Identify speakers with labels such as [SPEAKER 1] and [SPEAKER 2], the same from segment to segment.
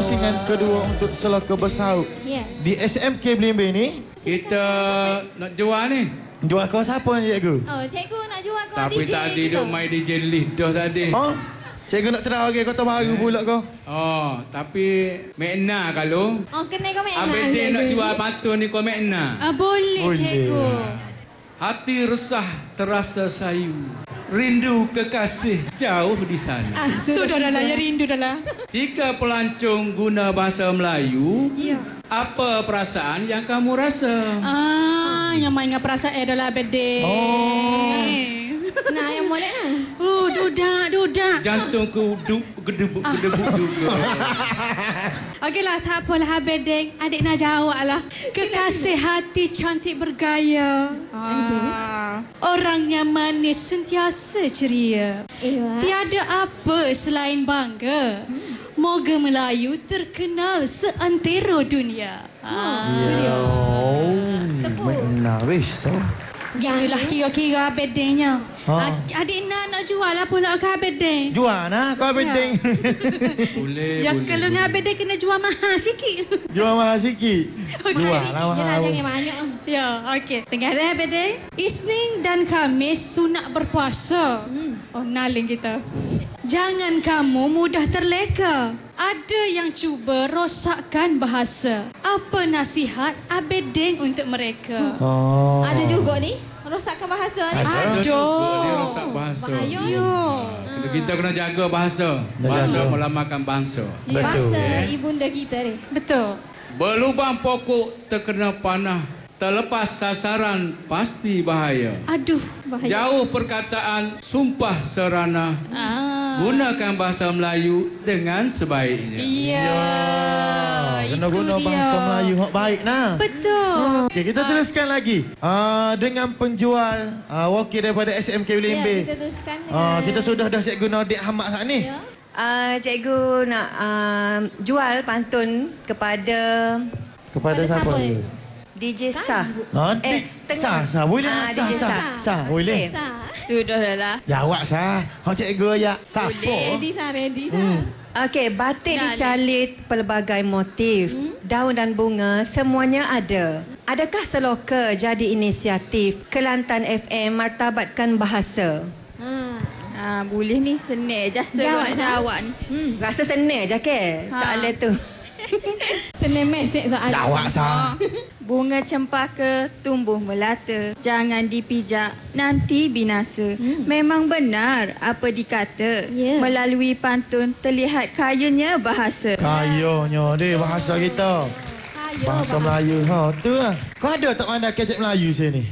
[SPEAKER 1] pusingan kedua untuk Seloka Bersaut.
[SPEAKER 2] Ya.
[SPEAKER 1] Di SMK Belimbing ni,
[SPEAKER 3] Kita nak jual ni.
[SPEAKER 1] jual kau siapa ni cikgu?
[SPEAKER 2] Oh, cikgu nak jual kau
[SPEAKER 3] Tapi
[SPEAKER 2] DJ
[SPEAKER 3] tadi
[SPEAKER 2] kita.
[SPEAKER 3] duk main DJ lidah tadi.
[SPEAKER 1] Ha? Cikgu nak terang lagi kota baru pula kau.
[SPEAKER 3] Oh, tapi Mekna kalau.
[SPEAKER 2] Oh, kena kau main enak.
[SPEAKER 3] Abang dia nak jual pantun ni kau Mekna.
[SPEAKER 2] Boleh, cikgu.
[SPEAKER 3] Hati resah terasa sayu. Rindu kekasih jauh di sana.
[SPEAKER 2] Sudah dah ya rindu dah lah.
[SPEAKER 3] Jika pelancong guna bahasa Melayu,
[SPEAKER 2] Ya.
[SPEAKER 3] apa perasaan yang kamu rasa?
[SPEAKER 4] Yang main dengan perasaan adalah bedek.
[SPEAKER 2] Nah, yang molek nah.
[SPEAKER 4] Dudak.
[SPEAKER 3] Jantungku gedebuk juga.
[SPEAKER 4] Okeylah, tak apalah bedek. Adik nak jawab lah. Kekasih hati cantik bergaya. Orangnya manis sentiasa ceria.
[SPEAKER 2] Wah.
[SPEAKER 4] Tiada apa selain bangga. Moga Melayu terkenal seantero dunia.
[SPEAKER 1] Nah, wish.
[SPEAKER 4] Itulah kira-kira bedeknya. Adik nak jual lah pula ke bedek.
[SPEAKER 1] Jual nah kau bedeng.
[SPEAKER 3] Boleh,
[SPEAKER 4] Ya
[SPEAKER 3] boleh.
[SPEAKER 4] kalau nak bedek kena jual mahal sikit.
[SPEAKER 1] Jual mahal sikit. Jual lah
[SPEAKER 2] Jangan
[SPEAKER 1] mahal.
[SPEAKER 2] jangan banyak.
[SPEAKER 4] Ya, okey. Dengar dah bedek. Isnin dan Khamis sunat berpuasa. Oh, naling kita. Jangan kamu mudah terleka. Ada yang cuba rosakkan bahasa. Apa nasihat Abedeng untuk mereka?
[SPEAKER 1] Oh.
[SPEAKER 2] Ada juga ni. Rosakkan bahasa ni.
[SPEAKER 3] Ada juga
[SPEAKER 4] Aduh.
[SPEAKER 3] dia rosak bahasa.
[SPEAKER 2] Bahaya.
[SPEAKER 3] Kita kena jaga bahasa. Bahasa melamakan bangsa.
[SPEAKER 1] Betul.
[SPEAKER 2] Bahasa ibunda kita ni.
[SPEAKER 4] Betul.
[SPEAKER 3] Berlubang pokok terkena panah. Terlepas sasaran pasti bahaya.
[SPEAKER 4] Aduh.
[SPEAKER 2] Bahaya.
[SPEAKER 3] Jauh perkataan sumpah serana. Gunakan bahasa Melayu dengan sebaiknya.
[SPEAKER 4] Ya.
[SPEAKER 1] Kena
[SPEAKER 4] itu
[SPEAKER 1] guna
[SPEAKER 4] dia.
[SPEAKER 1] bahasa Melayu hak baik nah.
[SPEAKER 4] Betul.
[SPEAKER 1] Okey, kita teruskan lagi. Dengan penjual wakil daripada SMK
[SPEAKER 2] Ya,
[SPEAKER 1] Belimbing.
[SPEAKER 2] kita teruskan.
[SPEAKER 1] Kita sudah dah cikgu Nodik Ahmad saat ni.
[SPEAKER 2] Ya.
[SPEAKER 5] Cikgu nak jual pantun kepada
[SPEAKER 1] Kepada
[SPEAKER 2] Pada
[SPEAKER 1] siapa?
[SPEAKER 2] siapa?
[SPEAKER 5] DJ Sah.
[SPEAKER 1] Sah. Boleh
[SPEAKER 5] Ah,
[SPEAKER 1] sah,
[SPEAKER 5] DJ
[SPEAKER 1] sah.
[SPEAKER 5] Sah.
[SPEAKER 1] Sah, boleh.
[SPEAKER 2] Sah.
[SPEAKER 5] Sudah lah.
[SPEAKER 1] Jawab sah. Hak cikgu ya. Tak apa.
[SPEAKER 2] Ready sah.
[SPEAKER 5] Okey, batik dicalit pelbagai motif. Daun dan bunga semuanya ada. Adakah Seloka jadi inisiatif Kelantan FM martabatkan bahasa?
[SPEAKER 6] Boleh ni senang je
[SPEAKER 2] Jawab,
[SPEAKER 6] nak jawab ni.
[SPEAKER 5] Rasa senang je ke soalan tu?
[SPEAKER 2] Senang mesej soal.
[SPEAKER 1] Jawab sah.
[SPEAKER 6] Bunga cempaka tumbuh melata, jangan dipijak nanti binasa. Memang benar apa dikata.
[SPEAKER 2] Ya.
[SPEAKER 6] Melalui pantun terlihat kayanya bahasa.
[SPEAKER 1] Kayanya dia bahasa kita. Bahasa Melayu. Tu lah. Kau ada tak pandai kecek Melayu sini?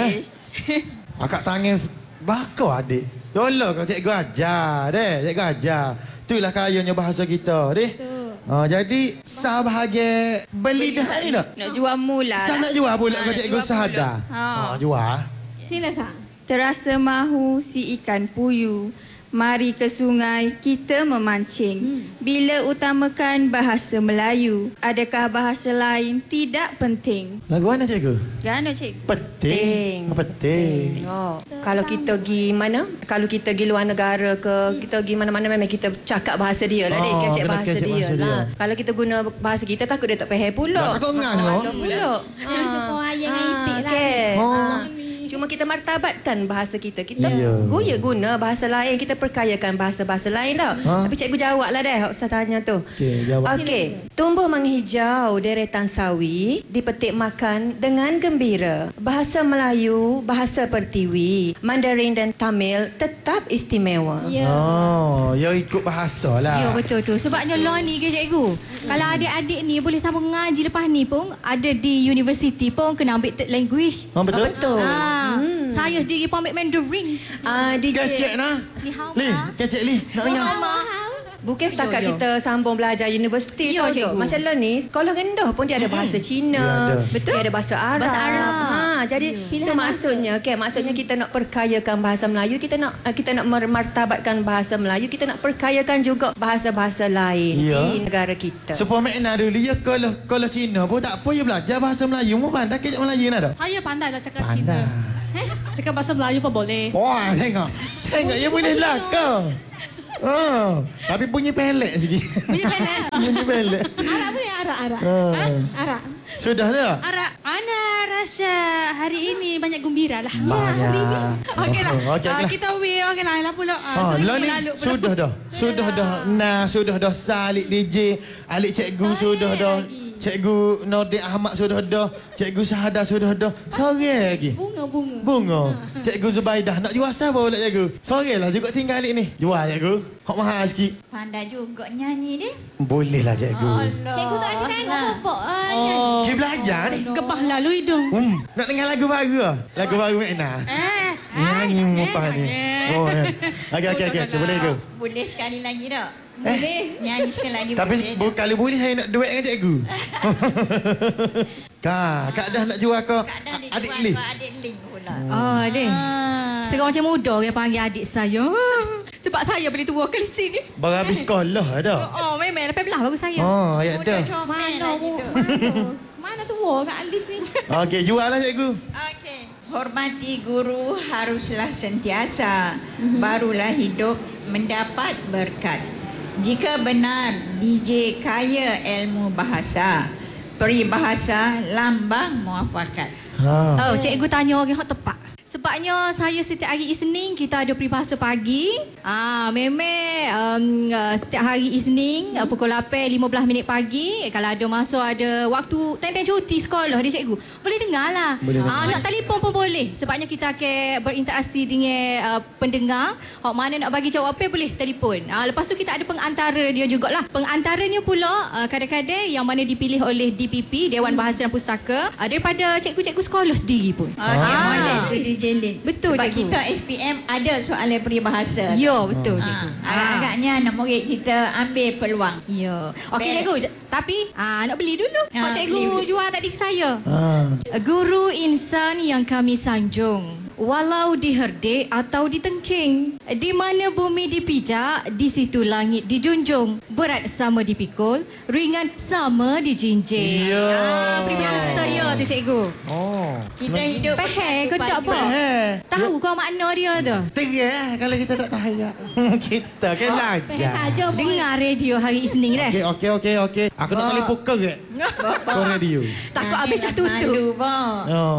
[SPEAKER 1] Akak tangan bakar adik. Tolong kau cikgu ajar deh. Cikgu ajar. Itulah kayanya bahasa kita deh. Jadi sah bahagia beli dah ni tak?
[SPEAKER 6] Nak jual mula
[SPEAKER 1] Sah
[SPEAKER 6] lah.
[SPEAKER 1] nak jual pula kau
[SPEAKER 6] nak
[SPEAKER 1] cikgu
[SPEAKER 6] jual
[SPEAKER 1] sah
[SPEAKER 6] pula.
[SPEAKER 1] dah. Jual.
[SPEAKER 2] Sila sah.
[SPEAKER 6] Terasa mahu si ikan puyuh. Mari ke sungai kita memancing. Bila utamakan bahasa Melayu, adakah bahasa lain tidak penting?
[SPEAKER 1] Lagu mana cikgu?
[SPEAKER 6] Gana cikgu?
[SPEAKER 1] Penting. Penting.
[SPEAKER 5] Kalau kita pergi mana? Kalau kita pergi luar negara ke, kita pergi mana-mana memang kita cakap bahasa dia lah. Kecek
[SPEAKER 1] kena
[SPEAKER 5] bahasa
[SPEAKER 1] kecek
[SPEAKER 5] dia
[SPEAKER 1] bahasa
[SPEAKER 5] lah. Kalau kita guna bahasa kita, takut dia tak faham pula.
[SPEAKER 1] Tak takut ngang
[SPEAKER 5] Pula.
[SPEAKER 2] Yang sepuluh ayat dengan itik lah.
[SPEAKER 5] Okay. Cuma kita martabatkan bahasa kita. Kita guna bahasa lain. Kita perkayakan bahasa-bahasa lain tau. Tapi cikgu jawablah deh. Ustaz tanya tu.
[SPEAKER 1] Okey, jawab.
[SPEAKER 5] Okey. Tumbuh menghijau deretan sawi. Dipetik makan dengan gembira. Bahasa Melayu, bahasa Pertiwi, Mandarin dan Tamil tetap istimewa.
[SPEAKER 2] Ya.
[SPEAKER 1] Ya ikut bahasa lah.
[SPEAKER 4] Ya betul tu. Sebabnya law ni ke cikgu. Kalau adik-adik ni boleh sambung ngaji lepas ni pun ada di universiti pun kena ambil third language.
[SPEAKER 1] Betul?
[SPEAKER 5] Betul.
[SPEAKER 4] Saya sendiri pun ambil Mandarin.
[SPEAKER 5] DJ
[SPEAKER 1] Kecek nah.
[SPEAKER 4] Ni hao
[SPEAKER 1] Li, kecek Li. Nak dengar.
[SPEAKER 5] Bukan setakat kita sambung belajar universiti
[SPEAKER 4] Ya,
[SPEAKER 5] tau tu.
[SPEAKER 4] cikgu.
[SPEAKER 5] Macam lo ni, sekolah rendah pun dia ada bahasa Cina.
[SPEAKER 1] Ya, ada.
[SPEAKER 5] Betul. Dia ada bahasa Arab.
[SPEAKER 4] Bahasa Arab.
[SPEAKER 5] Jadi itu maksudnya, maksudnya kita nak perkayakan bahasa Melayu, kita nak martabatkan bahasa Melayu, kita nak perkayakan juga bahasa-bahasa lain
[SPEAKER 1] Ya.
[SPEAKER 5] di negara kita.
[SPEAKER 1] Supaya makna dulu ya kalau Cina pun tak apa ya belajar bahasa Melayu mu pandai kecek Melayu nak dah.
[SPEAKER 4] Saya pandai lah cakap
[SPEAKER 1] Pandai.
[SPEAKER 4] Cina. Cakap bahasa Melayu pun boleh.
[SPEAKER 1] Wah, tengok. Tengok ya boleh lah kau. Tapi bunyi pelek sikit.
[SPEAKER 2] Bunyi pendek.
[SPEAKER 1] Bunyi pelek.
[SPEAKER 2] Arak boleh arak. Arak.
[SPEAKER 1] Sudah dah?
[SPEAKER 4] Ana rasa hari ini banyak gembira lah.
[SPEAKER 1] Banyak.
[SPEAKER 4] Okeylah.
[SPEAKER 1] Okeylah.
[SPEAKER 4] Kita okeylah lah pula.
[SPEAKER 1] Lah ni sudah dah. Sudah dah. Nah, sudah dah Salik DJ, Alik cikgu sudah dah. Cikgu Nordik Ahmad sudah dah. Cikgu Syahada sudah dah. Sore lagi. Bunga. Cikgu Zubaidah nak jual siapa pula cikgu? Sore lah juga tinggal Alik ni. Jual cikgu. Hok mahal sikit.
[SPEAKER 6] Pandai juga nyanyi dia.
[SPEAKER 1] Boleh lah cikgu.
[SPEAKER 2] Cikgu tak ada tengok popok.
[SPEAKER 1] Kita belajar ni.
[SPEAKER 4] Kepah lalu hidung.
[SPEAKER 1] Nak dengar lagu baru lah. Lagu baru Mekna. Nyanyi mupah ni. Oh, okey. Boleh ke?
[SPEAKER 6] Boleh sekali lagi tak?
[SPEAKER 2] Boleh.
[SPEAKER 6] Nyanyi sekali lagi
[SPEAKER 1] Tapi
[SPEAKER 6] boleh.
[SPEAKER 1] kali boleh saya nak duet dengan cikgu. Kak dah nak jual ke adik Ling?
[SPEAKER 6] Adik Ling pula.
[SPEAKER 4] Oh, Adik. Sekarang macam muda orang panggil adik saya. Sebab saya boleh tua kali sini.
[SPEAKER 1] Baru habis sekolah dah.
[SPEAKER 4] Oh, memang 18 baru saya.
[SPEAKER 1] Oh, ayat dah.
[SPEAKER 2] Mana tua kat Alis ni?
[SPEAKER 1] Okey, jual lah cikgu.
[SPEAKER 6] Okey. Hormati guru haruslah sentiasa, barulah hidup mendapat berkat. Jika benar DJ kaya ilmu bahasa, peribahasa lambang muafakat.
[SPEAKER 4] Oh, cikgu tanya orang hak tepat. Sebabnya saya setiap hari Isnin kita ada peribahasa pagi. Memang setiap hari Isnin pukul 8.15 pagi. Kalau ada masa ada waktu time-time cuti sekolah dia cikgu. Boleh dengar lah. Nak telefon pun boleh. Sebabnya kita akan berinteraksi dengan pendengar. Hak mana nak bagi jawapan boleh telefon. Lepas tu kita ada pengantara dia jugalah. Pengantaranya pula kadang-kadang yang mana dipilih oleh DPP, Dewan Bahasa dan Pustaka, daripada cikgu-cikgu sekolah sendiri pun.
[SPEAKER 6] DJ Lin.
[SPEAKER 4] Betul,
[SPEAKER 6] sebab
[SPEAKER 4] cikgu.
[SPEAKER 6] kita SPM ada soalan peribahasa.
[SPEAKER 4] Ya, betul cikgu.
[SPEAKER 6] Agak-agaknya anak murid kita ambil peluang.
[SPEAKER 4] Ya. Okey cikgu, tapi nak beli dulu. Hak cikgu
[SPEAKER 6] beli.
[SPEAKER 4] jual tadi ke saya. Guru insan yang kami sanjung, walau diherdik atau ditengking, di mana bumi dipijak, di situ langit dijunjung. Berat sama dipikul, ringan sama dijinjing.
[SPEAKER 1] Ya.
[SPEAKER 4] Peribahasa dia tu cikgu.
[SPEAKER 6] Kita hidup
[SPEAKER 4] Faham ke
[SPEAKER 6] bersatu
[SPEAKER 4] tak
[SPEAKER 6] padu.
[SPEAKER 4] apa? Tahu kau makna dia tu?
[SPEAKER 1] Terang lah kalau kita tak tahu. Kita kan
[SPEAKER 2] Faham
[SPEAKER 1] belajar.
[SPEAKER 2] saja pun.
[SPEAKER 4] Dengar radio hari Isnin dah.
[SPEAKER 1] Okey. Aku nak kali poker ke? Kau radio.
[SPEAKER 4] Takut habis dah tutup.
[SPEAKER 6] Malu, Bok.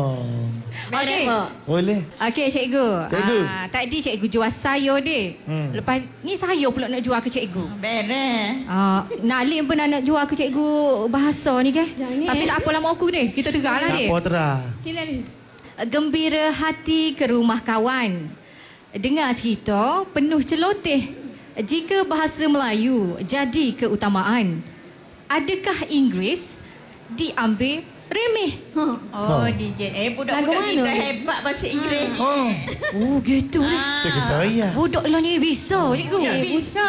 [SPEAKER 4] Okey.
[SPEAKER 1] Boleh.
[SPEAKER 4] Okey cikgu.
[SPEAKER 1] Cikgu.
[SPEAKER 4] Tadi cikgu jual sayur deh. Lepas ni saya pula nak jual ke cikgu.
[SPEAKER 6] Beres.
[SPEAKER 4] Nalim pun nak jual ke cikgu bahasa ni ke?
[SPEAKER 2] Jangan.
[SPEAKER 4] Tapi tak apalah mak aku deh. Kita tegar lah
[SPEAKER 1] Tak
[SPEAKER 4] deh.
[SPEAKER 1] apa terah.
[SPEAKER 2] Sila Alis.
[SPEAKER 4] Gembira hati ke rumah kawan. Dengar cerita penuh celoteh. Jika bahasa Melayu jadi keutamaan, adakah Inggeris diambil remeh?
[SPEAKER 6] Oh, DJ. Budak-budak
[SPEAKER 2] Lagu
[SPEAKER 6] kita
[SPEAKER 2] mana?
[SPEAKER 6] hebat bahasa Inggeris.
[SPEAKER 4] Oh, gitu deh.
[SPEAKER 1] Itu kita ya.
[SPEAKER 4] Budak lah ni bisa cikgu.
[SPEAKER 6] Bisa.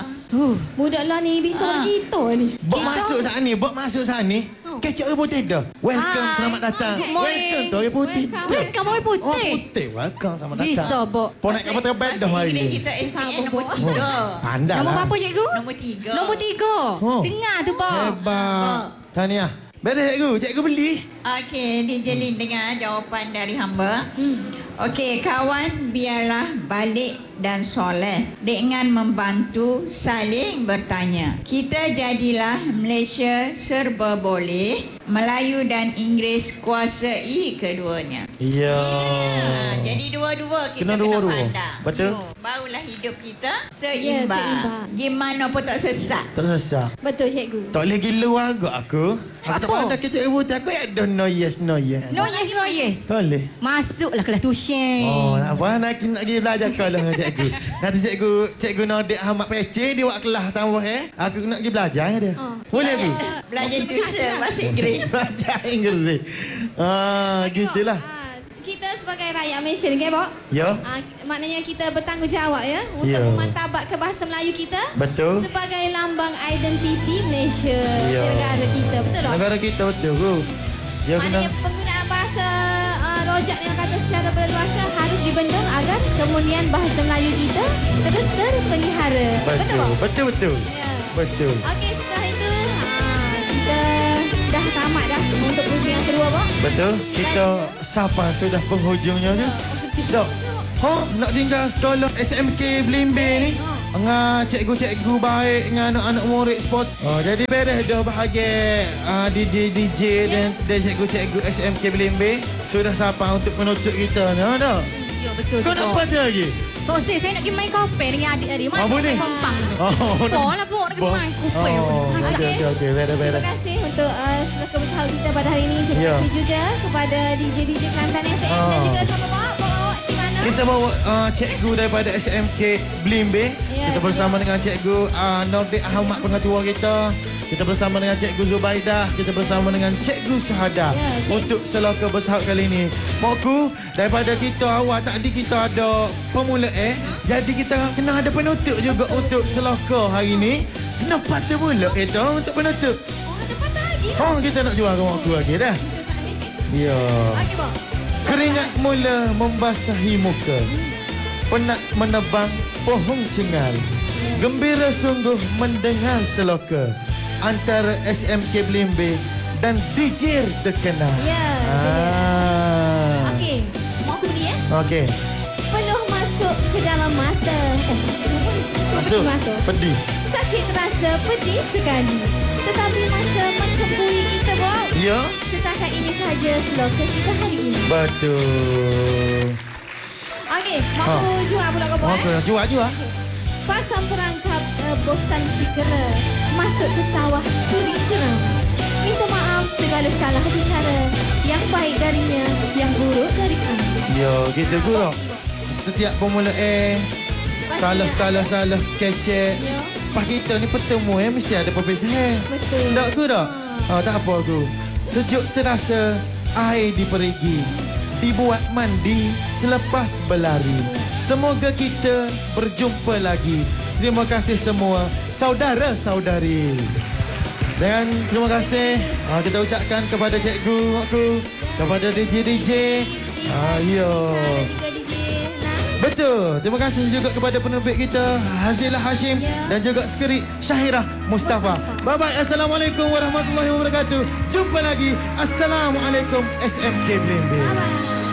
[SPEAKER 2] Budak lah ni bisa begitu Alis.
[SPEAKER 1] Bok masuk sana. Kecap orang putih dah. Welcome, selamat datang.
[SPEAKER 4] Good morning.
[SPEAKER 1] Welcome tu orang putih.
[SPEAKER 4] Welcome orang putih.
[SPEAKER 1] Oh, putih. Welcome, selamat datang.
[SPEAKER 4] Bisa, Bok.
[SPEAKER 1] Pon nak kapal terbang dah
[SPEAKER 6] Bahasa
[SPEAKER 1] hari
[SPEAKER 6] Inggeris
[SPEAKER 1] ni.
[SPEAKER 6] kita SPM nombor 3.
[SPEAKER 1] Pandai
[SPEAKER 4] Nombor
[SPEAKER 1] lah.
[SPEAKER 4] berapa cikgu?
[SPEAKER 6] Nombor 3.
[SPEAKER 4] Nombor 3.
[SPEAKER 1] Oh.
[SPEAKER 4] Dengar tu, Bok.
[SPEAKER 1] Hebat. Tahniah. Beres cikgu. Cikgu beli.
[SPEAKER 6] Okey, DJ Lin dengar jawapan dari hamba. Okey, kawan biarlah balik dan soleh dengan membantu saling bertanya. Kita jadilah Malaysia serba boleh, Melayu dan Inggeris kuasai keduanya.
[SPEAKER 1] Ya.
[SPEAKER 6] Jadi dua-dua kita
[SPEAKER 1] Kena
[SPEAKER 6] kena
[SPEAKER 1] dua-dua.
[SPEAKER 6] pandang.
[SPEAKER 1] Betul.
[SPEAKER 6] Barulah hidup kita
[SPEAKER 2] Ya,
[SPEAKER 6] seimbang.
[SPEAKER 2] seimbang.
[SPEAKER 6] Gimana pun tak sesat.
[SPEAKER 1] Tak sesat.
[SPEAKER 2] Betul cikgu.
[SPEAKER 1] Tak boleh gila agak aku. Aku tak
[SPEAKER 4] Apa?
[SPEAKER 1] pandai kecik putih. Aku ada no yes.
[SPEAKER 4] No yes, no yes.
[SPEAKER 1] Tak boleh.
[SPEAKER 4] Masuklah kelas tuition.
[SPEAKER 1] Oh, tak apa. Nak pergi belajar sekolah dengan cikgu. Nanti cikgu Nordik Ahmad PC dia buat kelas tambah Aku nak pergi belajar dengan dia. Boleh aku?
[SPEAKER 6] Belajar tuition bahasa Inggeris.
[SPEAKER 1] Belajar Inggeris. Gitulah.
[SPEAKER 2] Kita sebagai rakyat Malaysia ni, Bok.
[SPEAKER 1] Ya.
[SPEAKER 2] Maknanya kita bertanggungjawab ya untuk
[SPEAKER 1] Ya.
[SPEAKER 2] memantabat ke bahasa Melayu kita.
[SPEAKER 1] Betul.
[SPEAKER 2] Sebagai lambang identiti Malaysia,
[SPEAKER 1] Ya.
[SPEAKER 2] negara kita. Betul tak?
[SPEAKER 1] Negara kita betul ku. Ya kena.
[SPEAKER 2] Maknanya penggunaan bahasa rojak yang kata secara berleluasa harus dibendung agar kemuliaan bahasa Melayu kita terus terpelihara. Betul tak?
[SPEAKER 1] Betul.
[SPEAKER 2] Ya.
[SPEAKER 1] Betul.
[SPEAKER 2] Okey, setelah itu kita dah tamat dah untuk kursus yang kedua, Bok.
[SPEAKER 1] Betul. Kita sampai sudah penghujungnya je. Dok. Nak tinggal sekolah SMK Blimbing ni. dengan cikgu-cikgu baik dengan anak-anak murid sport. Jadi beres dah bahagian DJ dan cikgu-cikgu SMK Belimbing sudah sampai untuk penutup kita. Dah.
[SPEAKER 4] Ya, betul.
[SPEAKER 1] Kau nak apa lagi?
[SPEAKER 4] Tok Sis, saya nak pergi main kopi dengan adik tadi. Mana
[SPEAKER 1] boleh.
[SPEAKER 4] main kompang.
[SPEAKER 1] Oh,
[SPEAKER 4] Lah, Pok. Nak pergi main kopi.
[SPEAKER 1] Okey. Beres.
[SPEAKER 2] Terima kasih untuk selaka bersahut kita pada hari ini. Terima kasih juga kepada DJ Kelantan FM dan juga sama bawa di mana?
[SPEAKER 1] Kita bawa cikgu daripada SMK Belimbing.
[SPEAKER 2] Ya,
[SPEAKER 1] Kita bersama dengan cikgu Nordik Ahmad pengatua kita. Kita bersama dengan cikgu Zubaidah. Kita bersama dengan cikgu Syahadah.
[SPEAKER 2] Ya,
[SPEAKER 1] Untuk selaka bersahut kali ini. Mokku, daripada kita awal tadi kita ada pemula jadi kita kena ada penutup juga untuk selaka hari ini. Kena patah pula kita untuk penutup.
[SPEAKER 2] Ada patah lagi.
[SPEAKER 1] Kita nak jual ke Mokku lagi dah. Ya.
[SPEAKER 2] Okey, Bang.
[SPEAKER 1] Keringat mula membasahi muka. Penat menebang pohon cengal. Gembira sungguh mendengar seloka antara SMK Belimbing dan DJ terkenal.
[SPEAKER 2] Ya. Okey, mau aku beri
[SPEAKER 1] Okey.
[SPEAKER 2] Penuh masuk ke dalam mata.
[SPEAKER 1] Masuk.
[SPEAKER 2] Mata.
[SPEAKER 1] Pedih.
[SPEAKER 2] Sakit terasa pedih sekali. Tetapi masa mencempuri kita, Bob.
[SPEAKER 1] Ya.
[SPEAKER 2] Setakat ini sahaja slogan kita hari ini.
[SPEAKER 1] Betul.
[SPEAKER 2] Okey, mau aku jual pula kau, Bob.
[SPEAKER 1] Jual.
[SPEAKER 2] Pasang perangkap bosan si kera. Masuk ke sawah curi jeram. Minta maaf segala salah bicara. Yang baik darinya, yang buruk dari kami.
[SPEAKER 1] Ya, gitu guru. Setiap pemula salah kecek.
[SPEAKER 2] Ya.
[SPEAKER 1] Pas kita ni bertemu mesti ada perpisahan.
[SPEAKER 2] Betul.
[SPEAKER 1] Tak ke tak? Tak apa aku. Sejuk terasa air di perigi. Dibuat mandi selepas berlari. Semoga kita berjumpa lagi. Terima kasih semua saudara-saudari. Dan terima kasih kita ucapkan kepada cikgu aku, kepada DJ. Ya.
[SPEAKER 2] Juga DJ Nah.
[SPEAKER 1] Betul. Terima kasih juga kepada penerbit kita Hazilah Hashim dan juga skrip Syahirah Mustafa. Bye-bye. Assalamualaikum warahmatullahi wabarakatuh. Jumpa lagi. Assalamualaikum SMK Belimbing.
[SPEAKER 2] Bye-bye.